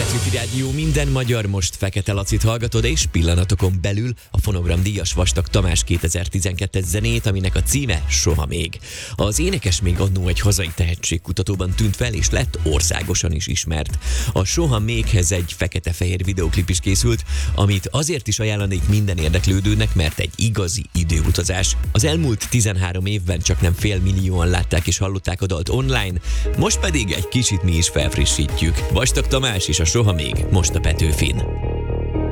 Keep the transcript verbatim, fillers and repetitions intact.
Petőfi Rádió, minden magyar, most Fekete Lacit hallgatod, és pillanatokon belül a Fonogram díjas Vastag Tamás kétezer-tizenkettes zenét, aminek a címe Soha még. Az énekes még annó egy hazai tehetségkutatóban tűnt fel, és lett országosan is ismert. A Soha méghez egy fekete-fehér videoklip is készült, amit azért is ajánlanék minden érdeklődőnek, mert egy igazi időutazás. Az elmúlt tizenhárom évben csak nem fél millióan látták és hallották a dalt online, most pedig egy kicsit mi is felfrissítjük. Vastag Tamás és a Soha még, most a Petőfin.